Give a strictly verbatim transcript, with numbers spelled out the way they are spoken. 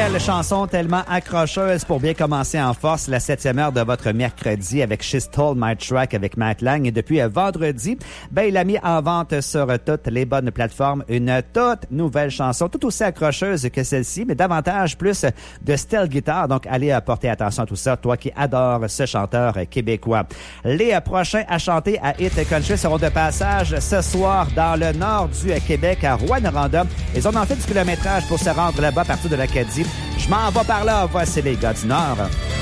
Quelle chanson tellement accrocheuse pour bien commencer en force la septième heure de votre mercredi avec She Stole My Track avec Matt Lang. Et depuis vendredi, ben, il a mis en vente sur toutes les bonnes plateformes une toute nouvelle chanson, tout aussi accrocheuse que celle-ci, mais davantage plus de style guitare. Donc, allez porter attention à tout ça, toi qui adores ce chanteur québécois. Les prochains à chanter à Hit Country seront de passage ce soir dans le nord du Québec, à Rouyn-Noranda. Ils ont en fait du kilométrage pour se rendre là-bas à partir de l'Acadie. Je m'en vais par là. Voici les gars du Nord.